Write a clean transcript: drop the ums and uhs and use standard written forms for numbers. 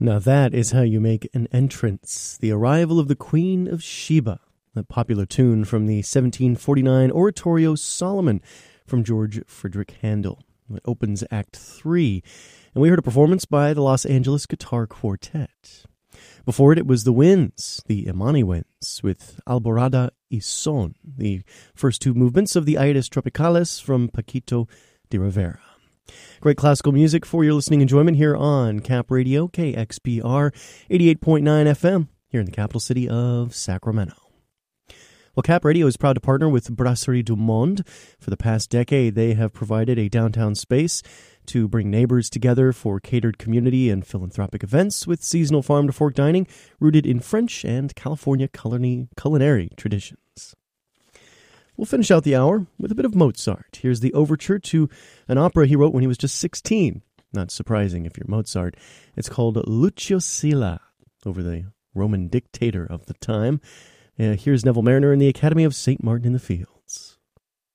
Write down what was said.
Now that is how you make an entrance. The Arrival of the Queen of Sheba, a popular tune from the 1749 oratorio Solomon from George Frideric Handel. It opens Act 3, and we heard a performance by the Los Angeles Guitar Quartet. Before it was the Winds, the Imani Winds, with Alborada y Son, the first two movements of the Aires Tropicales from Paquito de Rivera. Great classical music for your listening enjoyment here on Cap Radio, KXPR 88.9 FM, here in the capital city of Sacramento. Well, Cap Radio is proud to partner with Brasserie du Monde. For the past decade, they have provided a downtown space to bring neighbors together for catered community and philanthropic events with seasonal farm-to-fork dining rooted in French and California culinary traditions. We'll finish out the hour with a bit of Mozart. Here's the overture to an opera he wrote when he was just 16. Not surprising if you're Mozart. It's called Lucio Silla, over the Roman dictator of the time. Here's Neville Mariner in the Academy of St. Martin in the Fields.